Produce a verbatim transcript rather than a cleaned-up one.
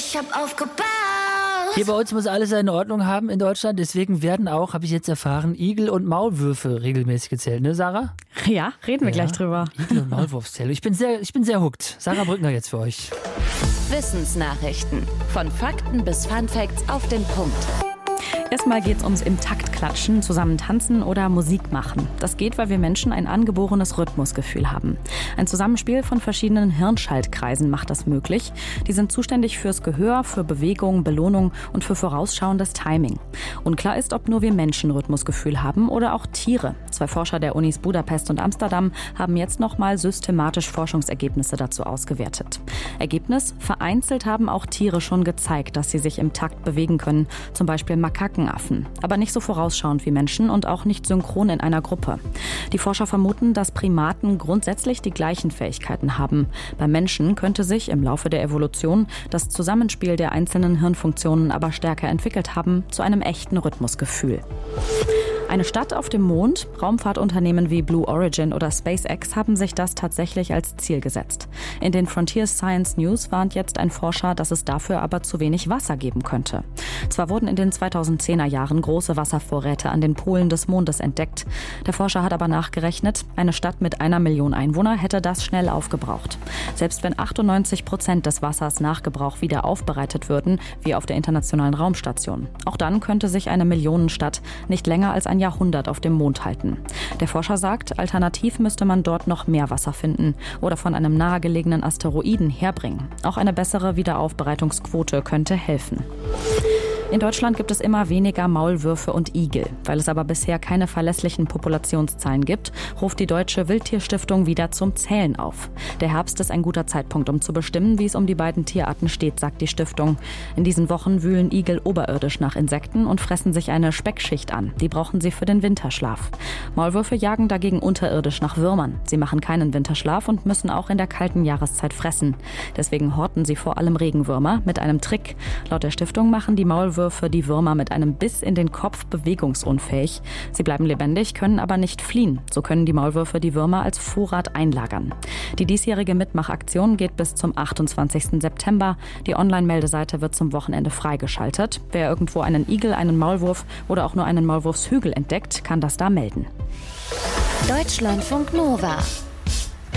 ich hab aufgebaut. Hier bei uns muss alles seine Ordnung haben in Deutschland. Deswegen werden auch, habe ich jetzt erfahren, Igel und Maulwürfe regelmäßig gezählt. Ne, Sarah? Ja, reden wir ja, gleich drüber. Igel- und Maulwurfszählung. Ich bin sehr, ich bin sehr hooked. Sarah Brückner jetzt für euch. Wissensnachrichten. Von Fakten bis Funfacts auf den Punkt. Erstmal geht's ums im Takt klatschen, zusammen tanzen oder Musik machen. Das geht, weil wir Menschen ein angeborenes Rhythmusgefühl haben. Ein Zusammenspiel von verschiedenen Hirnschaltkreisen macht das möglich. Die sind zuständig fürs Gehör, für Bewegung, Belohnung und für vorausschauendes Timing. Unklar ist, ob nur wir Menschen Rhythmusgefühl haben oder auch Tiere. Zwei Forscher der Unis Budapest und Amsterdam haben jetzt nochmal systematisch Forschungsergebnisse dazu ausgewertet. Ergebnis: Vereinzelt haben auch Tiere schon gezeigt, dass sie sich im Takt bewegen können. Zum Beispiel Makakenaffen. Aber nicht so vorausschauend wie Menschen und auch nicht synchron in einer Gruppe. Die Forscher vermuten, dass Primaten grundsätzlich die gleichen Fähigkeiten haben. Beim Menschen könnte sich im Laufe der Evolution das Zusammenspiel der einzelnen Hirnfunktionen aber stärker entwickelt haben zu einem echten Rhythmusgefühl. Eine Stadt auf dem Mond, Raumfahrtunternehmen wie Blue Origin oder SpaceX haben sich das tatsächlich als Ziel gesetzt. In den Frontiers Science News warnt jetzt ein Forscher, dass es dafür aber zu wenig Wasser geben könnte. Zwar wurden in den zweitausendzehner Jahren große Wasservorräte an den Polen des Mondes entdeckt. Der Forscher hat aber nachgerechnet, eine Stadt mit einer Million Einwohner hätte das schnell aufgebraucht. Selbst wenn achtundneunzig Prozent des Wassers nach Gebrauch wieder aufbereitet würden, wie auf der Internationalen Raumstation. Auch dann könnte sich eine Millionenstadt nicht länger als ein Jahrhundert auf dem Mond halten. Der Forscher sagt, alternativ müsste man dort noch mehr Wasser finden oder von einem nahegelegenen Asteroiden herbringen. Auch eine bessere Wiederaufbereitungsquote könnte helfen. In Deutschland gibt es immer weniger Maulwürfe und Igel. Weil es aber bisher keine verlässlichen Populationszahlen gibt, ruft die Deutsche Wildtierstiftung wieder zum Zählen auf. Der Herbst ist ein guter Zeitpunkt, um zu bestimmen, wie es um die beiden Tierarten steht, sagt die Stiftung. In diesen Wochen wühlen Igel oberirdisch nach Insekten und fressen sich eine Speckschicht an. Die brauchen sie für den Winterschlaf. Maulwürfe jagen dagegen unterirdisch nach Würmern. Sie machen keinen Winterschlaf und müssen auch in der kalten Jahreszeit fressen. Deswegen horten sie vor allem Regenwürmer mit einem Trick. Laut der Stiftung machen die Maulwürfe für die Würmer mit einem Biss in den Kopf bewegungsunfähig. Sie bleiben lebendig, können aber nicht fliehen. So können die Maulwürfe die Würmer als Vorrat einlagern. Die diesjährige Mitmachaktion geht bis zum achtundzwanzigsten September. Die Online-Meldeseite wird zum Wochenende freigeschaltet. Wer irgendwo einen Igel, einen Maulwurf oder auch nur einen Maulwurfshügel entdeckt, kann das da melden. Deutschlandfunk Nova.